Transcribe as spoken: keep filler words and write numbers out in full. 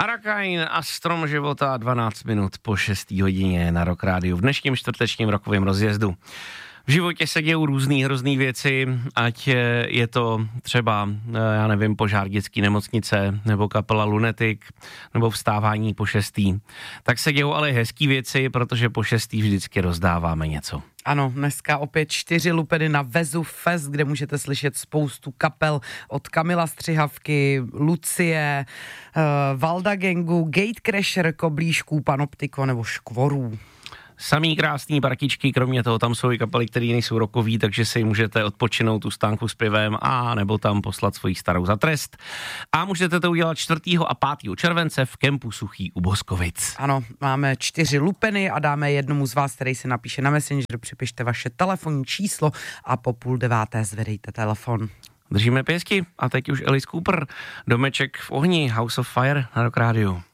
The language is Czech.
Arakain a Strom života dvanáct minut po šesté hodině na Rock Rádiu v dnešním čtvrtečním rokovém rozjezdu. V životě se dějou různý hrozný věci, ať je to třeba, já nevím, požár dětské nemocnice, nebo kapela Lunatic, nebo vstávání po šestý. Tak se dějou ale hezký věci, protože po šestý vždycky rozdáváme něco. Ano, dneska opět čtyři lupeny na Vezu Fest, kde můžete slyšet spoustu kapel od Kamila Střihavky, Lucie, uh, Valda Gangu, Gatecrasher, Koblížků, Panoptiko nebo Škvorů. Samý krásný partičky, kromě toho tam jsou i kapely, které nejsou rokový, takže si můžete odpočinout u stánku s pivem a nebo tam poslat svoji starou za trest. A můžete to udělat čtvrtého a pátého července v kempu Suchý u Boskovic. Ano, máme čtyři lupeny a dáme jednomu z vás, který se napíše na Messenger, připište vaše telefonní číslo a po půl deváté zvedejte telefon. Držíme pěstí a teď už Alice Cooper, Domeček v ohni, House of Fire na Rock Rádiu.